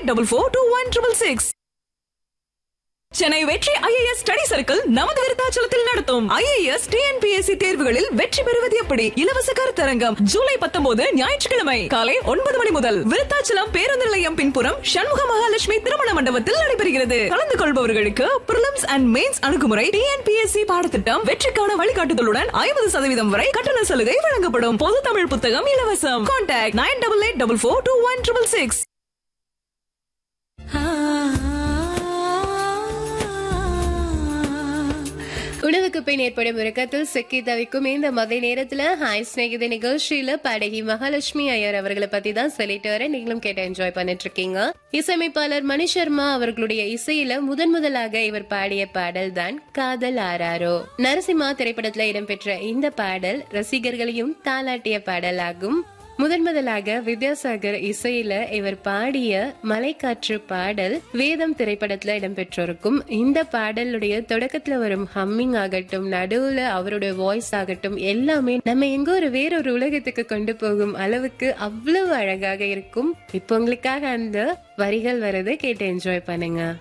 98442166. சென்னை வெற்றி IAS study circle நமது விருத்தாச்சலத்தில் நடத்தும் ஐஏஎஸ் டிஎன்பிஎஸ்சி தேர்வுகளில் வெற்றி பெறுவது எப்படி இலவச கருத்தரங்கம் ஜூலை 19 ஞாயிற்றுக்கிழமை காலை 9 மணி முதல் விருத்தாச்சலம் பேருந்து நிலையம் பின்புறம் சண்முக மகாலட்சுமி திருமண மண்டபத்தில் நடைபெறுகிறது. கலந்து கொள்பவர்களுக்கு பிரிலிம்ஸ் அண்ட் மெயின்ஸ் அணுகுமுறை டிஎன்பிஎஸ்சி பாடத்திட்டம் வெற்றிக்கான வழிகாட்டுதலுடன் 50% வரை கட்டண சலுகை வழங்கப்படும். பொது தமிழ் புத்தகம் இலவசம். கான்டாக்ட் 98842166. உணவுக்கு பின் ஏற்படும் உறக்கத்தில் சிக்கி தவிக்கும் இந்த மதிய நேரத்துல ஹாய் ஸ்நேகித நிகழ்ச்சியில பாடகி மகாலட்சுமி ஐயர் அவர்களை பத்தி தான் சொல்லிட்டு வர நீங்களும் கேட்டு என்ஜாய் பண்ணிட்டு இருக்கீங்க. இசையமைப்பாளர் மணி சர்மா அவர்களுடைய இசையில முதலாக இவர் பாடிய பாடல் தான் காதல் ஆராரோ. நரசிம்மா திரைப்படத்துல இடம்பெற்ற இந்த பாடல் ரசிகர்களையும் தாளாட்டிய பாடல் ஆகும். முதலாக வித்யாசாகர் இசையில இவர் பாடிய மலைக்காற்று பாடல் வேதம் திரைப்படத்துல இடம்பெற்றிருக்கும். இந்த பாடலுடைய தொடக்கத்துல வரும் ஹம்மிங் ஆகட்டும், நடுவுல அவருடைய வாய்ஸ் ஆகட்டும், எல்லாமே நம்ம எங்க வேறொரு உலகத்துக்கு கொண்டு போகும் அளவுக்கு அவ்வளவு அழகாக இருக்கும். இப்போ உங்களுக்காக அந்த வரிகள் வரதை கேட்டு என்ஜாய் பண்ணுங்க.